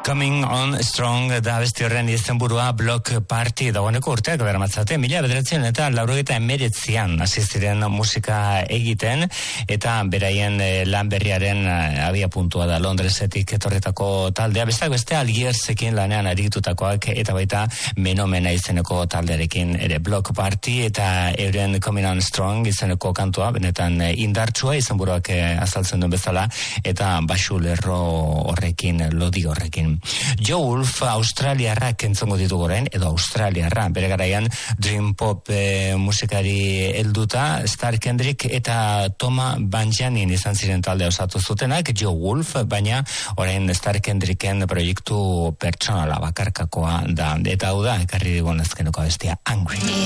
Coming on Strong da besti horren izenburua Block Party dagoeneko urteak beramatzate, 1989an hasi ziren musika egiten, eta beraien lan berriaren abiapuntua da Londresetik etorritako taldea, besteak beste Algiersekin lanean aritutakoak, eta baita Menomena izeneko taldearekin ere. Block Party eta euren Coming on Strong izeneko kantua, benetan indartsua izenburuak azaltzen duen bezala, eta baxu lerro horrekin, lodi horrekin. Joe Wolf australiarrak entzongo ditugu orain, edo australiarra, bere garaian dream pop musikari helduta, Stark Kendrick eta Toma Banjanin izan ziren talde osatu zutenak, Joe Wolf, baina orain Stark Kendricken proiektu pertsonala bakarkakoa da, eta hau da, ekarri digun azkeneko abestia, Angry.